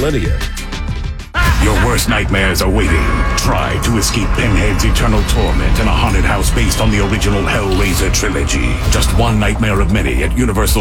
millennia. Your worst nightmares are waiting. Try to escape Pinhead's eternal torment in a haunted house based on the original Hellraiser trilogy. Just one nightmare of many at Universal